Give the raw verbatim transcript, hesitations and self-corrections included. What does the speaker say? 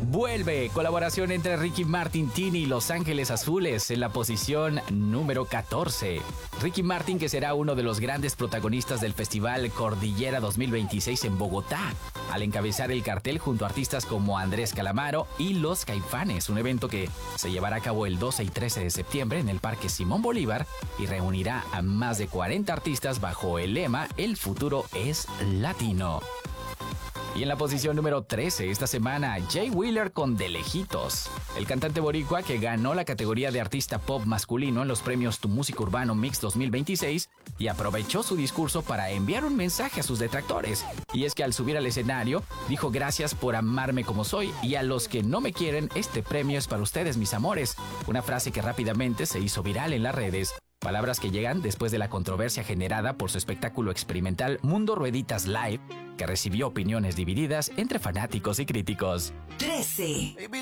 vuelve. Colaboración entre Ricky Martin, Tini y Los Ángeles Azules en la posición número catorce. Ricky Martin, que será uno de los grandes protagonistas del Festival Cordillera dos mil veintiséis en Bogotá, al encabezar el cartel junto a artistas como Andrés Calamaro y Los Caifanes, un evento que se llevará a cabo el doce y trece de septiembre en el Parque Simón Bolívar y reunirá a más de cuarenta artistas bajo el lema El futuro es latino. Y en la posición número trece esta semana, Jay Wheeler con De Lejitos. El cantante boricua, que ganó la categoría de artista pop masculino en los premios Tu Música Urbano Mix dos mil veintiséis y aprovechó su discurso para enviar un mensaje a sus detractores. Y es que al subir al escenario, dijo: gracias por amarme como soy, y a los que no me quieren, este premio es para ustedes, mis amores. Una frase que rápidamente se hizo viral en las redes. Palabras que llegan después de la controversia generada por su espectáculo experimental Mundo Rueditas Live, que recibió opiniones divididas entre fanáticos y críticos. trece.